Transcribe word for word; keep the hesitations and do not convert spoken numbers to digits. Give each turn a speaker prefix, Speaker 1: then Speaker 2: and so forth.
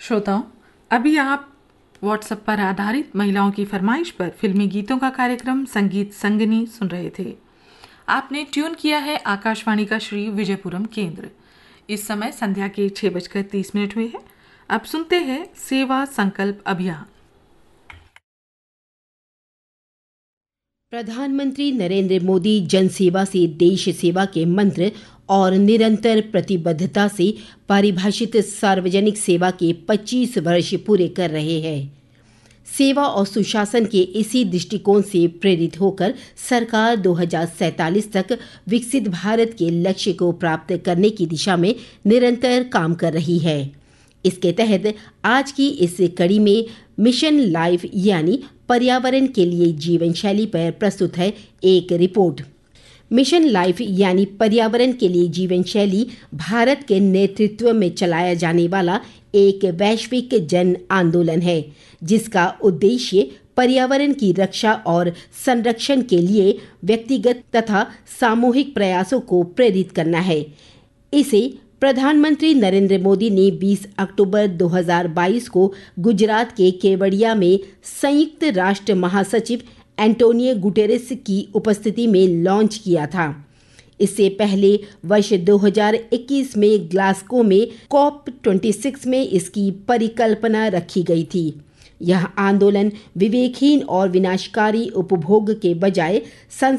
Speaker 1: श्रोताओं, अभी आप व्हाट्सएप पर आधारित महिलाओं की फरमाइश पर फिल्मी गीतों का कार्यक्रम संगीत संगनी सुन रहे थे। आपने ट्यून किया है आकाशवाणी का श्री विजयपुरम केंद्र। इस समय संध्या के छह बजकर तीस मिनट हुए हैं। अब सुनते हैं सेवा संकल्प अभियान।
Speaker 2: प्रधानमंत्री नरेंद्र मोदी जन सेवा से देश सेवा के मंत्र और निरंतर प्रतिबद्धता से परिभाषित सार्वजनिक सेवा के पच्चीस वर्ष पूरे कर रहे हैं। सेवा और सुशासन के इसी दृष्टिकोण से प्रेरित होकर सरकार दो हज़ार सैंतालीस तक विकसित भारत के लक्ष्य को प्राप्त करने की दिशा में निरंतर काम कर रही है। इसके तहत आज की इस कड़ी में मिशन लाइफ यानी पर्यावरण के लिए जीवन शैली पर प्रस्तुत है एक रिपोर्ट। मिशन लाइफ यानी पर्यावरण के लिए जीवन शैली भारत के नेतृत्व में चलाया जाने वाला एक वैश्विक जन आंदोलन है, जिसका उद्देश्य पर्यावरण की रक्षा और संरक्षण के लिए व्यक्तिगत तथा सामूहिक प्रयासों को प्रेरित करना है। इसे प्रधानमंत्री नरेंद्र मोदी ने बीस अक्टूबर दो हज़ार बाईस को गुजरात के केवड़िया में संयुक्त राष्ट्र महासचिव एंटोनियो गुटेरेस की उपस्थिति में लॉन्च किया था। इससे पहले वर्ष दो हज़ार इक्कीस में ग्लासगो में कॉप छब्बीस में इसकी परिकल्पना रखी गई थी। यह आंदोलन विवेकहीन और विनाशकारी उपभोग के बजाय